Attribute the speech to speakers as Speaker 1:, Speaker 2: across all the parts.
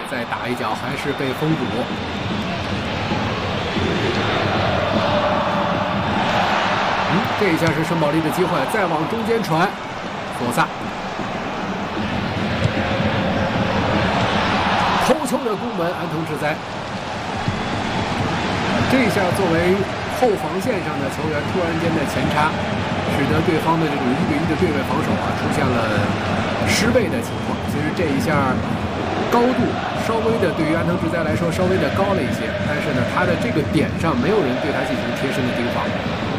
Speaker 1: 再打一脚还是被封堵。这一下是圣保利的机会，再往中间传，索萨头球的攻门，安藤志哉。这一下作为后防线上的球员突然间的前插，使得对方的这种1对1的对位防守出现了失位的情况。其实这一下高度稍微的对于安藤志哉来说稍微的高了一些，但是呢，他的这个点上没有人对他进行贴身的盯防。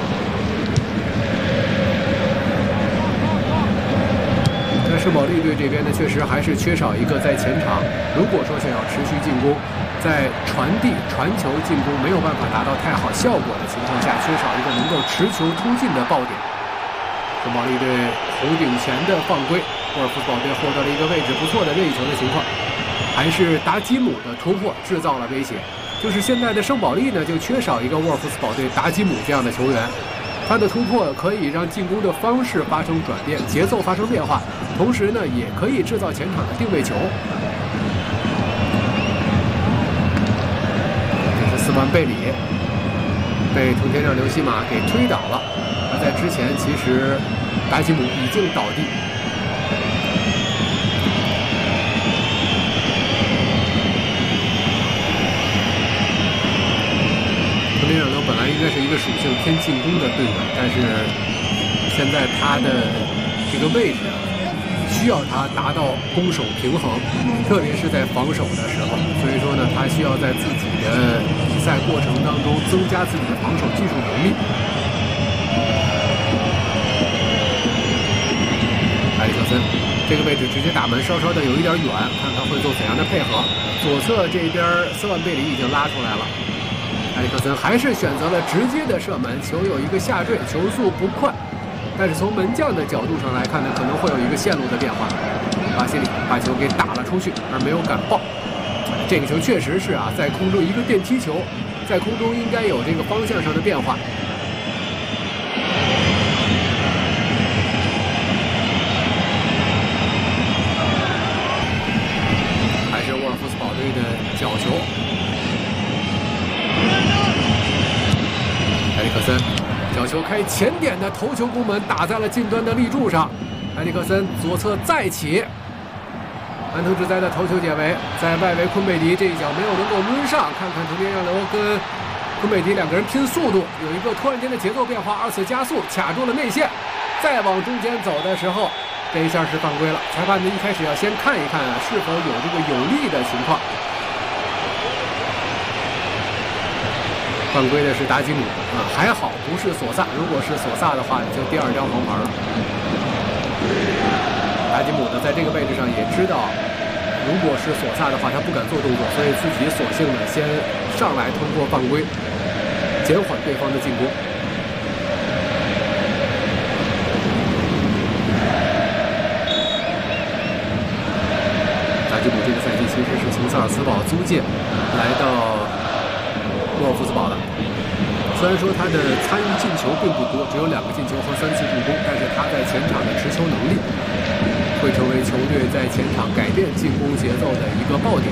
Speaker 1: 但圣保利队这边呢，确实还是缺少一个在前场，如果说想要持续进攻，在传球进攻没有办法达到太好效果的情况下，缺少一个能够持球突进的爆点。圣保利队弧顶前的犯规，沃尔夫斯堡队获得了一个位置不错的任意球的情况，还是达基姆的突破制造了威胁。就是现在的圣保利呢，就缺少一个沃尔夫斯堡队达基姆这样的球员。他的突破可以让进攻的方式发生转变，节奏发生变化，同时呢，也可以制造前场的定位球。这是斯万贝里被藤田让流西马给推倒了，而在之前其实达基姆已经倒地。藤田让流本来应该是一个属性偏进攻的队员，但是现在他的这个位置需要他达到攻守平衡，特别是在防守的时候。所以说呢，他需要在自己的比赛过程当中增加自己的防守技术能力。埃里克森这个位置直接打门，稍稍的有一点远，看看会做怎样的配合。左侧这边斯万贝里已经拉出来了。埃里克森还是选择了直接的射门，球有一个下坠，球速不快，但是从门将的角度上来看呢，可能会有一个线路的变化。巴西里把球给打了出去，而没有敢爆。这个球确实是在空中一个电梯球，在空中应该有这个方向上的变化。还是沃尔夫斯堡队的角球。埃里克森角球开前点的头球攻门，打在了近端的立柱上。埃里克森左侧再起，安藤志哉的头球解围，在外围昆贝迪这一脚没有能够抡上。看看藤田让流跟昆贝迪两个人拼速度，有一个突然间的节奏变化，二次加速卡住了内线，再往中间走的时候，这一下是犯规了。裁判呢一开始要先看一看是否有这个有利的情况。犯规的是达基姆还好不是索萨，如果是索萨的话，就第2张黄牌了。达基姆呢，在这个位置上也知道，如果是索萨的话，他不敢做动作，所以自己索性呢先上来通过犯规减缓对方的进攻。达基姆这个赛季其实是从萨尔茨堡租借来到沃尔夫斯堡的，虽然说他的参与进球并不多，只有2个进球和3次助攻，但是他在前场的持球能力会成为球队在前场改变进攻节奏的一个爆点。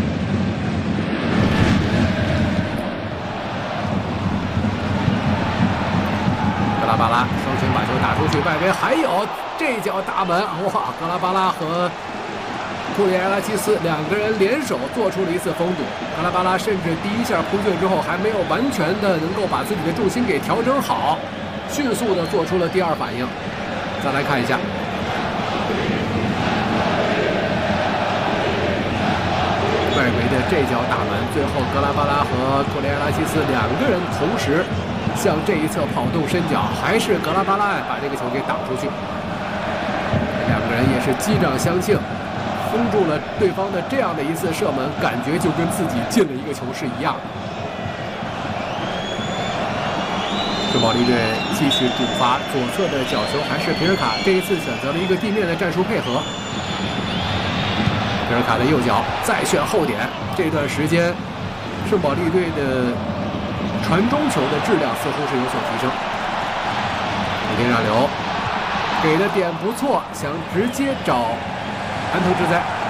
Speaker 1: 格拉巴拉双拳把球打出去，外围还有这脚大门，哇！格拉巴拉和库里埃拉基斯两个人联手做出了一次封堵，格拉巴拉甚至第一下扑救之后还没有完全的能够把自己的重心给调整好，迅速的做出了第2反应。再来看一下，外围的这脚打门，最后格拉巴拉和库里埃拉基斯两个人同时向这一侧跑动伸脚，还是格拉巴拉把这个球给挡出去。两个人也是击掌相庆，封住了对方的这样的一次射门，感觉就跟自己进了一个球是一样的。圣保利队继续主罚，左侧的角球还是皮尔卡，这一次选择了一个地面的战术配合。皮尔卡的右脚再选后点，这段时间圣保利队的传中球的质量似乎是有所提升。藤田让流给的点不错，想直接找安藤志哉。